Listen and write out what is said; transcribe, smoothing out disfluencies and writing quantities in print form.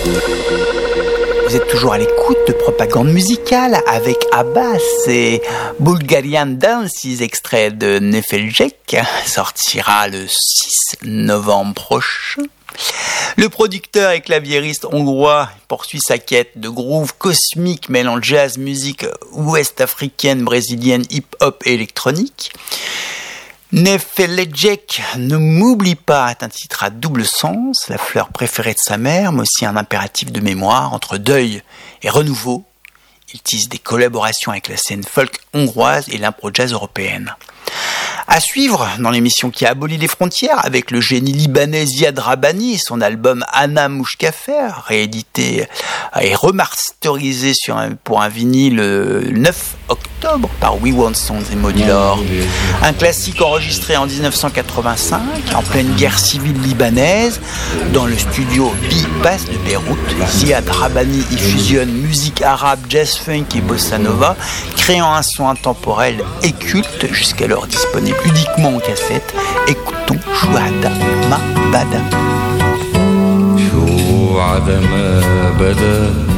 Vous êtes toujours à l'écoute de Propagande musicale avec Abbas et Bulgarian Dances, extrait de Nefeljek, sortira le 6 novembre prochain. Le producteur et claviériste hongrois poursuit sa quête de groove cosmique mêlant jazz, musique ouest-africaine, brésilienne, hip-hop et électronique. Nefeljek, Ne m'oublie pas, est un titre à double sens, la fleur préférée de sa mère, mais aussi un impératif de mémoire entre deuil et renouveau. Il tisse des collaborations avec la scène folk hongroise et l'impro jazz européenne. À suivre dans l'émission qui a aboli les frontières avec le génie libanais Ziad Rabani et son album Anna Mouchkafer, réédité et remasterisé pour un vinyle le 9 octobre par We Want Songs et Modular. Un classique enregistré en 1985 en pleine guerre civile libanaise dans le studio Bypass de Beyrouth. Ziad Rabani y fusionne musique arabe, jazz funk et bossa nova, créant un son intemporel et culte jusqu'alors disponible uniquement en cassette. Écoutons Chouada Ma Bada. Chouada Ma Bada